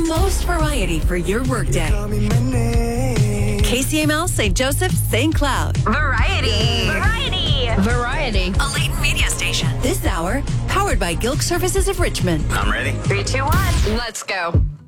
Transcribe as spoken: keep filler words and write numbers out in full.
the most variety for your workday. K C M L, Saint Joseph, Saint Cloud. Variety. Variety. Variety. A Leighton media station. This hour, powered by Gilk Services of Richmond. I'm ready. Three, two, one. Let's go.